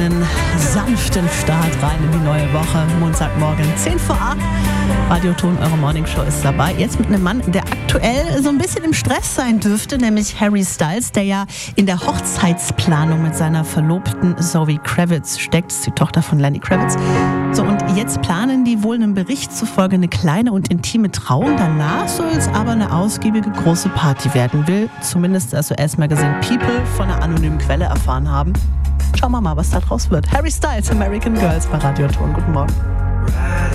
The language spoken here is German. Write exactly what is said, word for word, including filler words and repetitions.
Einen sanften Start rein in die neue Woche. Montagmorgen, zehn vor acht. Radioton, eure Morningshow ist dabei. Jetzt mit einem Mann, der aktuell so ein bisschen im Stress sein dürfte, nämlich Harry Styles, der ja in der Hochzeitsplanung mit seiner Verlobten Zoe Kravitz steckt. Das ist die Tochter von Lenny Kravitz. So, und jetzt planen die wohl einem Bericht zufolge eine kleine und intime Trauung. Danach soll es aber eine ausgiebige große Party werden. Will zumindest das U S-Magazin People von einer anonymen Quelle erfahren haben. Schauen wir mal, was da draus wird. Harry Styles, American Girls bei Radioton. Guten Morgen.